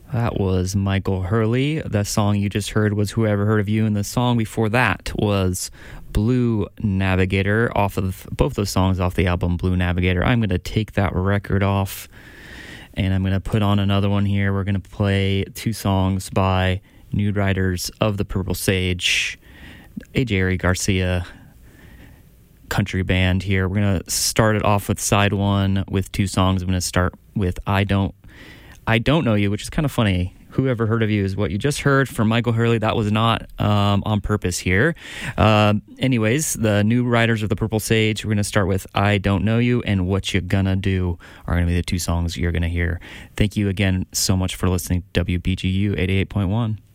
That was Michael Hurley. The song you just heard was Whoever Heard of You, and the song before that was Blue Navigator, off of both those songs off the album Blue Navigator. I'm going to take that record off, and I'm going to put on another one here. We're going to play two songs by New Riders of the Purple Sage, a Jerry Garcia country band here. We're going to start it off with side one with two songs. I'm going to start with I Don't Know You, which is kind of funny. Whoever Heard of You is what you just heard from Michael Hurley. That was not on purpose here. Anyways, the New Riders of the Purple Sage, we're going to start with I Don't Know You, and What You Gonna Do are going to be the two songs you're going to hear. Thank you again so much for listening to WBGU 88.1.